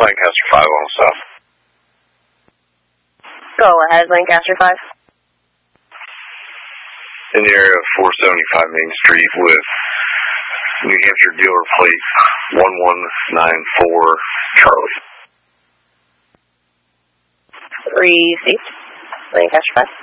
Lancaster 5 on south. Go ahead, Lancaster 5. In the area of 475 Main Street with New Hampshire dealer plate 1194 Charlie. Received. Lancaster 5.